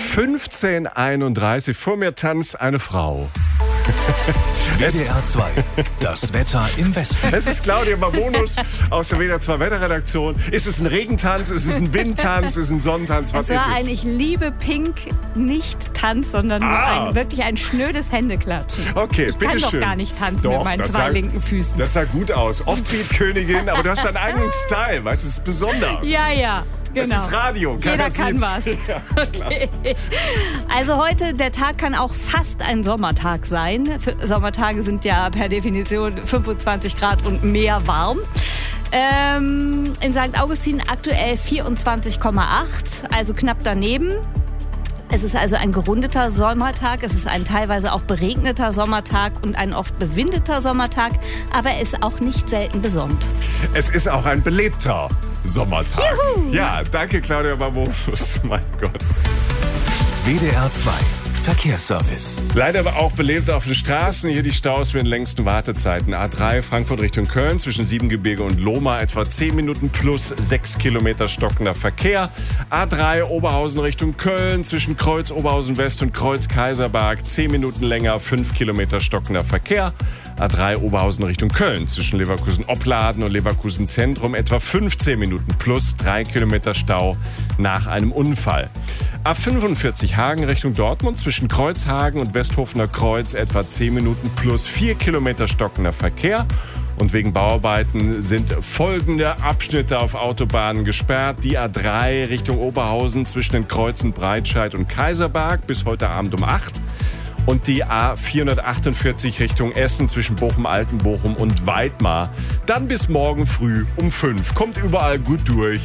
15:31. Vor mir tanzt eine Frau. WDR 2, das Wetter im Westen. Es ist Claudia Babonus aus der WDR 2 Wetterredaktion. Ist es ein Regentanz? Ist es ein Windtanz? Ist es ein Sonnentanz? Was ist es? Ich liebe Pink nicht Tanz, sondern nur wirklich ein schnödes Händeklatschen. Okay, ich bitteschön. kann doch gar nicht tanzen mit meinen zwei linken Füßen. Das sah gut aus. Offbeat-Königin, aber du hast deinen eigenen Style, weißt du, es ist besonders. Ja. Genau. Das ist Radio, jeder kann was. Ja, okay. Also heute, der Tag kann auch fast ein Sommertag sein. Sommertage sind ja per Definition 25 Grad und mehr warm. In St. Augustin aktuell 24,8, also knapp daneben. Es ist also ein gerundeter Sommertag, es ist ein teilweise auch beregneter Sommertag und ein oft bewindeter Sommertag, aber er ist auch nicht selten besonnt. Es ist auch ein belebter Sommertag. Juhu. Ja, danke Claudia Babonus, mein Gott. WDR 2, Verkehrsservice. Leider aber auch belebt auf den Straßen. Hier die Staus mit den längsten Wartezeiten. A3 Frankfurt Richtung Köln zwischen Siebengebirge und Lohmar etwa 10 Minuten plus 6 Kilometer stockender Verkehr. A3 Oberhausen Richtung Köln zwischen Kreuz Oberhausen West und Kreuz Kaiserberg 10 Minuten länger, 5 Kilometer stockender Verkehr. A3 Oberhausen Richtung Köln zwischen Leverkusen-Opladen und Leverkusen-Zentrum etwa 15 Minuten plus 3 Kilometer Stau nach einem Unfall. A45 Hagen Richtung Dortmund zwischen Kreuzhagen und Westhofener Kreuz etwa 10 Minuten plus 4 Kilometer stockender Verkehr. Und wegen Bauarbeiten sind folgende Abschnitte auf Autobahnen gesperrt. Die A3 Richtung Oberhausen zwischen den Kreuzen Breitscheid und Kaiserberg bis heute Abend um 8. Und die A448 Richtung Essen zwischen Bochum-Altenbochum und Weidmar. Dann bis morgen früh um 5. Kommt überall gut durch.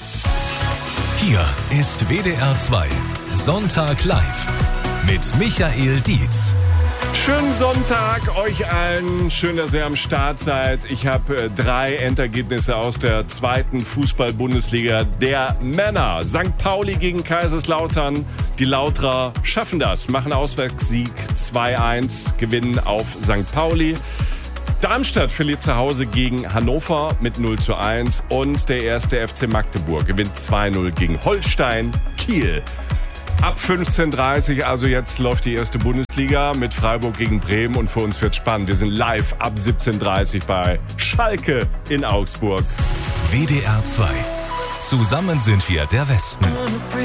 Hier ist WDR 2 Sonntag live mit Michael Dietz. Schönen Sonntag euch allen. Schön, dass ihr am Start seid. Ich habe 3 Endergebnisse aus der 2. Fußball-Bundesliga der Männer. St. Pauli gegen Kaiserslautern. Die Lauterer schaffen das, machen Auswärtssieg 2-1, gewinnen auf St. Pauli. Darmstadt verliert zu Hause gegen Hannover mit 0-1 und der erste FC Magdeburg gewinnt 2-0 gegen Holstein Kiel. Ab 15:30 also jetzt läuft die erste Bundesliga mit Freiburg gegen Bremen und für uns wird spannend. Wir sind live ab 17:30 bei Schalke in Augsburg. WDR 2. Zusammen sind wir der Westen.